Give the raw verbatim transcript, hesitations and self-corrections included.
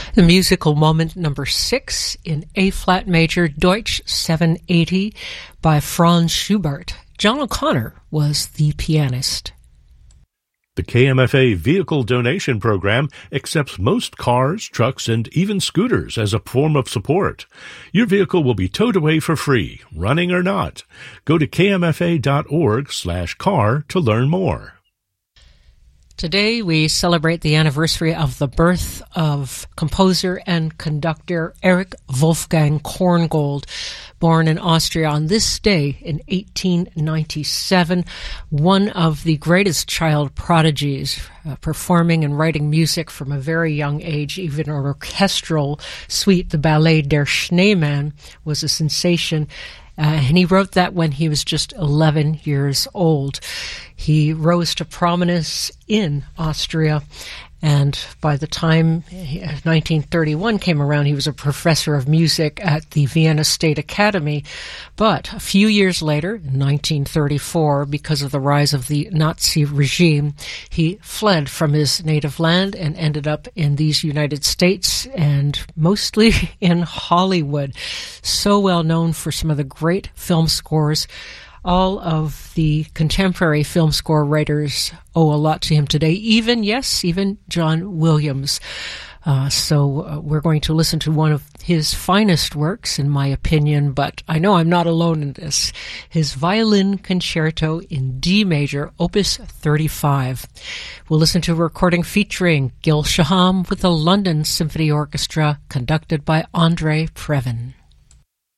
The musical moment number six in A-flat major, Deutsch seven eighty by Franz Schubert. John O'Connor was the pianist. The K M F A Vehicle Donation Program accepts most cars, trucks, and even scooters as a form of support. Your vehicle will be towed away for free, running or not. Go to k m f a dot org slash car to learn more. Today we celebrate the anniversary of the birth of composer and conductor Erich Wolfgang Korngold, born in Austria on this day in eighteen ninety-seven, one of the greatest child prodigies, uh, performing and writing music from a very young age. Even an orchestral suite, the ballet Der Schneemann, was a sensation. Uh, and he wrote that when he was just eleven years old. He rose to prominence in Austria, and by the time nineteen thirty-one came around, he was a professor of music at the Vienna State Academy. But a few years later, in nineteen thirty-four, because of the rise of the Nazi regime, he fled from his native land and ended up in these United States, and mostly in Hollywood. So well known for some of the great film scores. All of the contemporary film score writers owe a lot to him today, even, yes, even John Williams. Uh, so uh, we're going to listen to one of his finest works, in my opinion, but I know I'm not alone in this. His Violin Concerto in D major, Opus thirty-five. We'll listen to a recording featuring Gil Shaham with the London Symphony Orchestra, conducted by Andre Previn.